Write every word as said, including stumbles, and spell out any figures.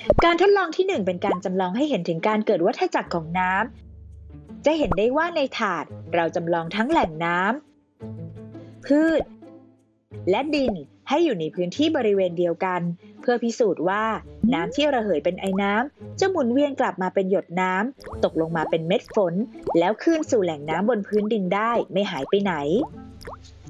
การทดลองที่หนึ่งเป็นการจำลองให้เห็นถึงการเกิดวัฏจักรของน้ำจะเห็นได้ว่าในถาดเราจำลองทั้งแหล่งน้ำพืชและดินให้อยู่ในพื้นที่บริเวณเดียวกันเพื่อพิสูจน์ว่าน้ำที่ระเหยเป็นไอน้ำจะหมุนเวียนกลับมาเป็นหยดน้ำตกลงมาเป็นเม็ดฝนแล้วคืนสู่แหล่งน้ำบนพื้นดินได้ไม่หายไปไหน